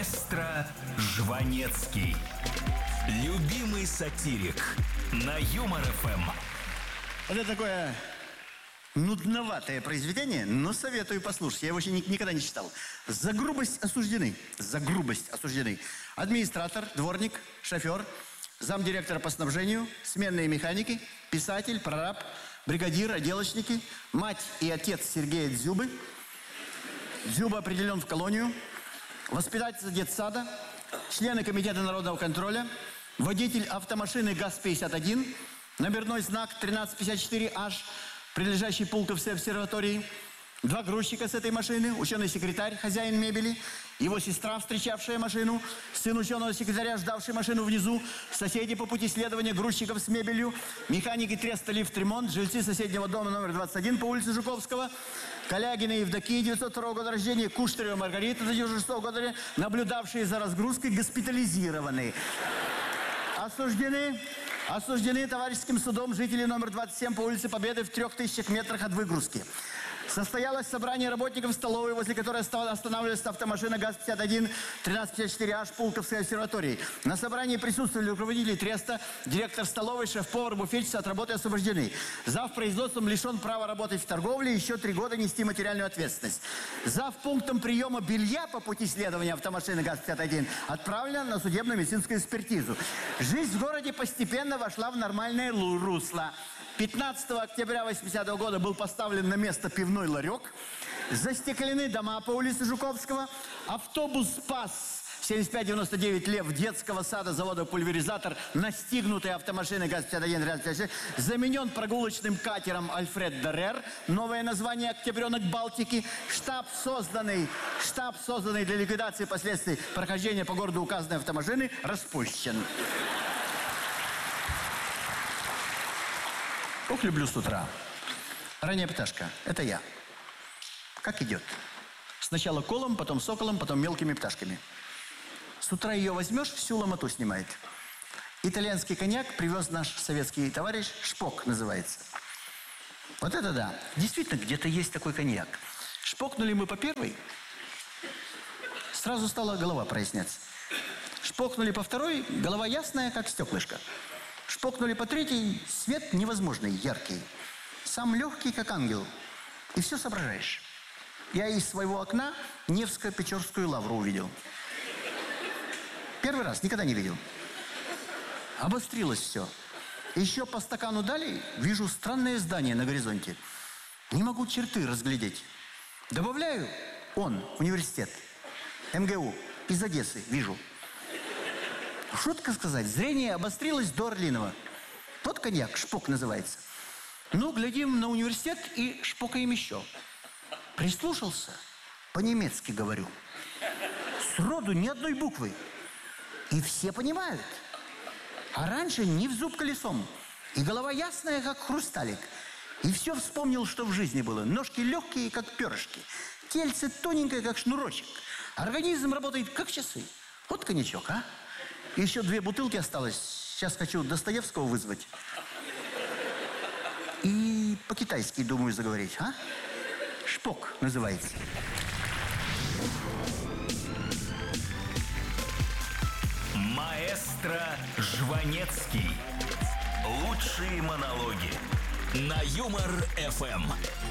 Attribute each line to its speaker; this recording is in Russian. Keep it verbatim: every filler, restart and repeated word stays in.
Speaker 1: Маэстро Жванецкий. Любимый сатирик на Юмор эф эм.
Speaker 2: Вот это такое нудноватое произведение, но советую послушать. Я его еще ни- никогда не читал. За грубость осуждены. За грубость осуждены. Администратор, дворник, шофер, замдиректора по снабжению, сменные механики, писатель, прораб, бригадир, отделочники, мать и отец Сергея Дзюбы. Дзюба определен в колонию. Воспитательница детсада, члены комитета народного контроля, водитель автомашины ГАЗ пятьдесят один, номерной знак тринадцать пятьдесят четыре аш, прилежащий Пулковской обсерватории, два грузчика с этой машины, ученый-секретарь, хозяин мебели, его сестра, встречавшая машину, сын ученого-секретаря, ждавший машину внизу, соседи по пути следования грузчиков с мебелью, механики треста лифт-ремонт, жильцы соседнего дома номер двадцать один по улице Жуковского, Калягина Евдокия, девятьсот второго года рождения, Куштарева Маргарита, девяносто шестого года, наблюдавшие за разгрузкой, госпитализированы. Осуждены, осуждены товарищеским судом жители номер двадцать семь по улице Победы в трех тысячах метрах от выгрузки. Состоялось собрание работников столовой, возле которой останавливалась автомашина ГАЗ пятьдесят один, тринадцать пятьдесят четыре аш Пулковской обсерватории. На собрании присутствовали руководители треста, директор столовой, шеф-повар, буфетчица от работы освобождены. Зав. Производством лишен права работать в торговле и еще три года нести материальную ответственность. Зав. Пунктом приема белья по пути следования автомашины ГАЗ пятьдесят один отправлена на судебно-медицинскую экспертизу. Жизнь в городе постепенно вошла в нормальное русло. пятнадцатого октября восьмидесятого года был поставлен на место пивной ларек. Застеклены дома по улице Жуковского. Автобус «Спас» семьдесят пять девяносто девять Лев детского сада завода «Пульверизатор», настигнутый автомашиной ГАЗ пятьдесят один пятьдесят шесть, заменен прогулочным катером «Альфред Дерер», новое название «Октябренок Балтики». Штаб созданный, штаб, созданный для ликвидации последствий прохождения по городу указанной автомашины, распущен. Ох, люблю с утра. Ранняя пташка. Это я. Как идет? Сначала колом, потом соколом, потом мелкими пташками. С утра ее возьмешь, всю ломоту снимает. Итальянский коньяк привез наш советский товарищ, Шпок называется. Вот это да. Действительно, где-то есть такой коньяк. Шпокнули мы по первой, сразу стала голова проясняться. Шпокнули по второй, голова ясная, как стеклышко. Шпокнули по третьей, свет невозможный, яркий. Сам легкий, как ангел. И все соображаешь. Я из своего окна Невско-Печорскую лавру увидел. Первый раз, никогда не видел. Обострилось все. Еще по стакану дали, вижу странное здание на горизонте. Не могу черты разглядеть. Добавляю, он, университет, эм гэ у, из Одессы, вижу. Шутка сказать, зрение обострилось до орлиного. Вот коньяк, Шпок называется. Ну, глядим на университет и шпокаем еще. Прислушался, по-немецки говорю. Сроду ни одной буквы. И все понимают. А раньше ни в зуб колесом. И голова ясная, как хрусталик. И все вспомнил, что в жизни было. Ножки легкие, как перышки. Тельце тоненькое, как шнурочек. Организм работает, как часы. Вот коньячок, а? Еще две бутылки осталось. Сейчас хочу Достоевского вызвать. И по-китайски думаю заговорить, а? Шпок называется.
Speaker 1: Маэстро Жванецкий. Лучшие монологи на Юмор эф эм.